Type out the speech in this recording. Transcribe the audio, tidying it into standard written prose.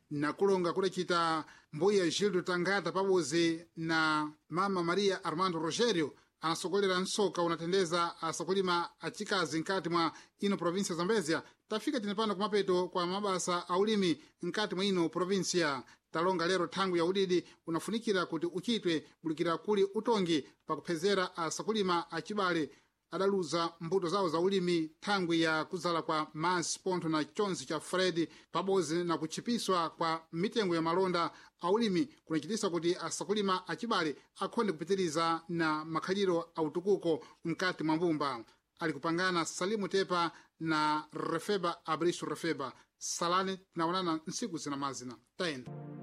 na kulonga kudacita mbuya Gildo Tangata pabodzi na mama Maria Armando Rogério anasokolera msoka unatendeza asakulima achikazi nkati mwa ino provinsia Zambezia. Tafika tinepano kumapeto kwa mabasa aulimi nkati mwa ino provinsia. Talonga lero thangu ya udidi unafunikira kuti uchitwe bulikira kuli utongi pakupezera asakulima achibale adaluza mbuto zawo za ulimi thangu ya kuzala kwa masi ponto na chonsi cha Fred pabodzi na kuchipiswa kwa mitengo ya malonda aulimi kunachitisa kuti asakulima achibale akhonde kupitiriza na makhaliro autukuko mkati mwa mbumba. Ali kupangana Salimu Tepa na Refeba Abrisu Refeba. Salani tunaonana nsiku zina mazina. Taenda.